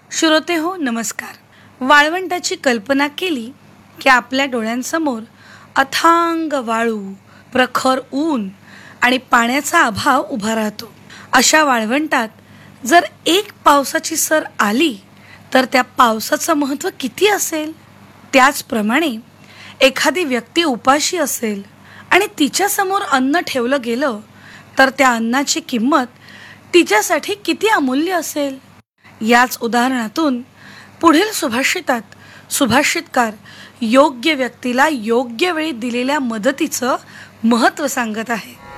श्रोते हो नमस्कार. वाळवंटाची कल्पना केली की आपल्या डोळ्यांसमोर अथांग वाळू, प्रखर ऊन आणि पाण्याचा अभाव उभा राहतो. अशा वाळवंटात जर एक पावसाची सर आली तर त्या पावसाचं महत्त्व किती असेल. त्याचप्रमाणे एखादी व्यक्ती उपाशी असेल आणि तिच्यासमोर अन्न ठेवलं गेलं तर त्या अन्नाची किंमत तिच्यासाठी किती अमूल्य असेल. याच उदाहरणातून पुढील सुभाषितात सुभाषितकार योग्य व्यक्तीला योग्य वेळी दिलेल्या मदतीचं महत्त्व सांगत आहे.